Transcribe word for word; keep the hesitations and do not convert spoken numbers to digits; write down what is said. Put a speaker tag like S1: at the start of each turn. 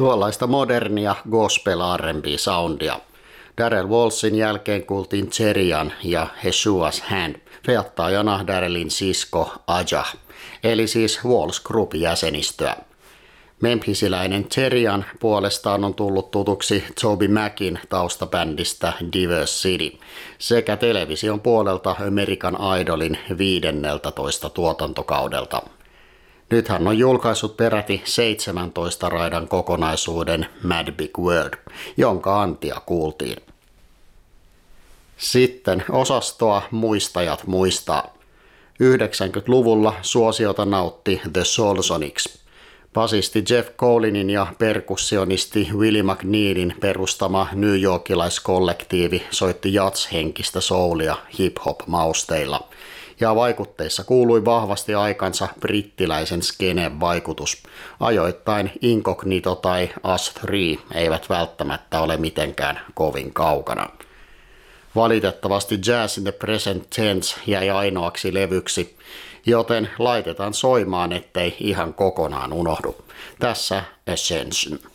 S1: Tuollaista modernia gospel R and B-soundia. Darrell Wallsin jälkeen kuultiin Cherian ja Yeshua's Hand, feattaajana Darrellin sisko Ajah, eli siis Walls Group jäsenistöä. Memphisiläinen Cherian puolestaan on tullut tutuksi Toby Macin taustabändistä Diversity sekä television puolelta American Idolin viidenneltätoista tuotantokaudelta. Nyt hän on julkaissut peräti seitsemäntoista raidan kokonaisuuden Mad Big World, jonka antia kuultiin. Sitten osastoa muistajat muistaa. yhdeksänkymmentäluvulla suosiota nautti The Soulsonics. Basisti Jeff Collinin ja perkussionisti Willie McNeilin perustama newyorkilaiskollektiivi soitti jazz-henkistä soulia hip-hop-mausteilla, ja vaikutteissa kuului vahvasti aikansa brittiläisen skenen vaikutus. Ajoittain Incognito tai Us Three eivät välttämättä ole mitenkään kovin kaukana. Valitettavasti Jazz in the Present Tense jäi ainoaksi levyksi, joten laitetaan soimaan, ettei ihan kokonaan unohdu. Tässä Ascension.